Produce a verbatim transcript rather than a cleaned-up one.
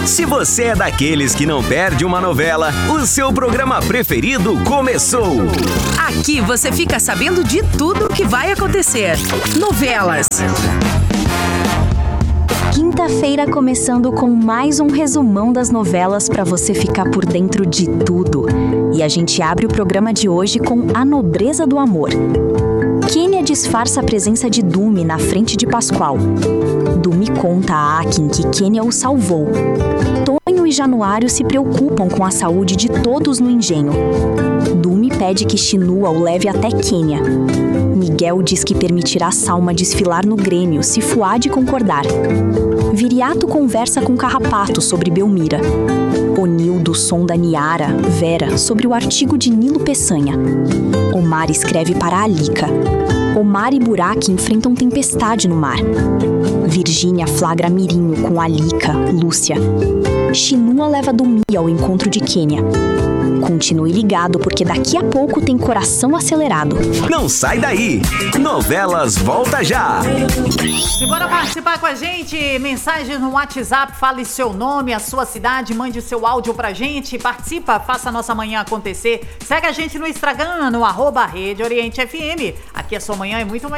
Se você é daqueles que não perde uma novela, o seu programa preferido começou. Aqui você fica sabendo de tudo o que vai acontecer. Novelas. Quinta-feira começando com mais um resumão das novelas para você ficar por dentro de tudo. E a gente abre o programa de hoje com A Nobreza do Amor. Kênia disfarça a presença de Dumi na frente de Pascoal. Dumi conta a Akin que Kênia o salvou. Tonho e Januário se preocupam com a saúde de todos no engenho. Dumi pede que Chinua o leve até Kênia. Miguel diz que permitirá Salma desfilar no Grêmio se Fuad concordar. Viriato conversa com Carrapato sobre Belmira. Onildo sonda Niara, Vera, sobre o artigo de Nilo Peçanha. Omar escreve para Alica. Omar e Burak enfrentam tempestade no mar. Virgínia flagra Mirinho com Alica, Lúcia. Chinua leva Dumi ao encontro de Kênia. Continue ligado porque daqui a pouco tem Coração Acelerado. Não sai daí! Novelas volta já! Simbora participar com a gente, mensagem no WhatsApp, fale seu nome, a sua cidade, mande seu áudio pra gente, participa, faça a nossa manhã acontecer. Segue a gente no Instagram, no arroba Rede Oriente F M. Aqui a sua manhã é muito mais